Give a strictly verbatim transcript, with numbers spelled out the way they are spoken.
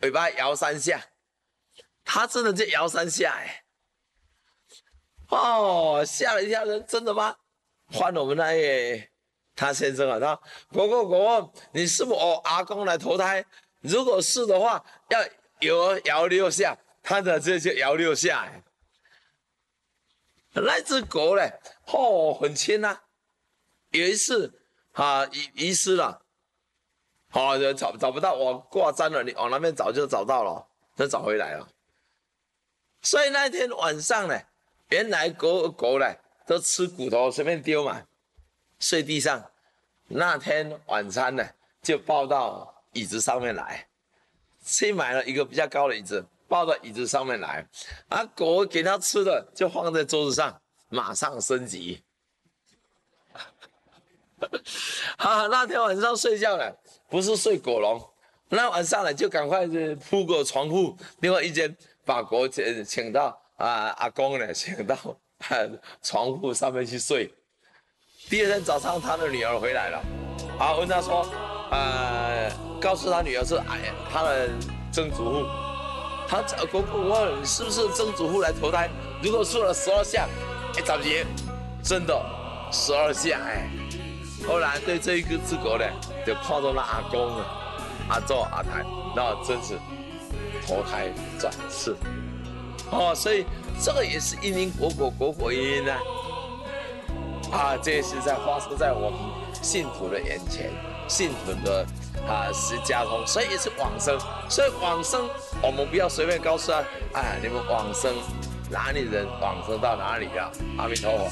尾巴摇三下，他真的就摇三下哎，哦，吓了一跳，人真的吗？换我们那位他先生啊，他果果果，你是否我阿公来投胎？如果是的话，要摇摇六下，他的这就摇六下哎。那只狗呢，哦，很轻啊。有一次啊，遗遗失了。好、哦，找找不到，我挂粘了，你往那边找就找到了，就找回来了。所以那天晚上呢，原来狗狗呢都吃骨头，随便丢嘛，睡地上。那天晚餐呢，就抱到椅子上面来，去买了一个比较高的椅子，抱到椅子上面来。啊，狗给它吃的就放在桌子上，马上升级。啊，那天晚上睡觉呢，不是睡狗笼，那晚上呢就赶快是铺个床铺，另外一间把狗请请到啊阿公呢请到啊床铺上面去睡。第二天早上，他的女儿回来了，啊问他说，呃，告诉他女儿是哎他的曾祖父，他狗狗问你是不是曾祖父来投胎？如果说了十二下，哎，长姐，真的十二下哎。后来对这一个只狗呢，就看到那阿公了，阿祖阿太，那真是投胎转世哦，所以这个也是因因果果果果因因呢，啊，这是在发生在我们信徒的眼前，信徒的啊是家中，所以也是往生，所以往生我们不要随便告诉他，哎，你们往生哪里人往生到哪里了，阿弥陀佛。